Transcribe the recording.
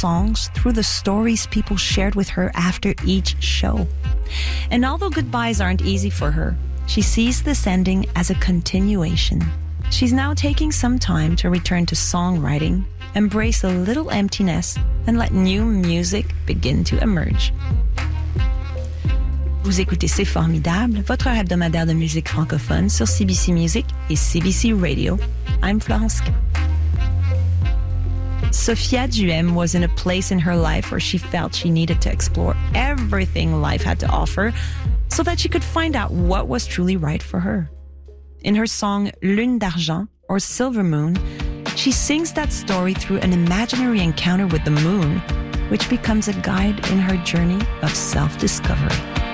songs through the stories people shared with her after each show. And although goodbyes aren't easy for her, she sees this ending as a continuation. She's now taking some time to return to songwriting, embrace a little emptiness, and let new music begin to emerge. Vous écoutez C'est Formidable, votre heure hebdomadaire de musique francophone sur CBC Music et CBC Radio. I'm Florence. Sophia Duhem was in a place in her life where she felt she needed to explore everything life had to offer so that she could find out what was truly right for her. In her song Lune d'Argent, or Silver Moon, she sings that story through an imaginary encounter with the moon, which becomes a guide in her journey of self-discovery.